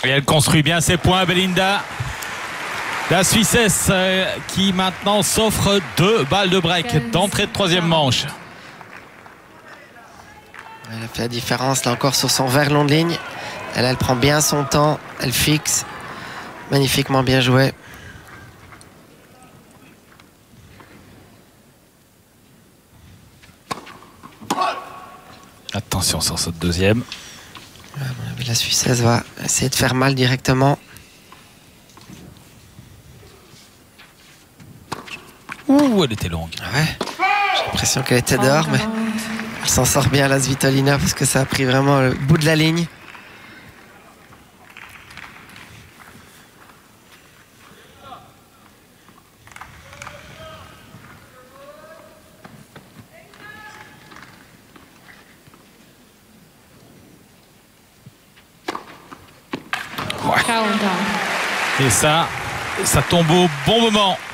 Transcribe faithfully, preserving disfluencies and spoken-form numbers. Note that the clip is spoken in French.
Et elle construit bien ses points, Belinda. La Suissesse euh, qui maintenant s'offre deux balles de break d'entrée de troisième manche. Elle a fait la différence là encore sur son vert long de ligne. Elle, elle prend bien son temps, elle fixe. Magnifiquement bien joué. Attention sur cette deuxième. La Suissesse va essayer de faire mal directement. Ouh, elle était longue. Ouais. J'ai l'impression qu'elle était dehors, mais elle s'en sort bien, la Svitolina, parce que ça a pris vraiment le bout de la ligne. Ouais. Et ça, ça tombe au bon moment.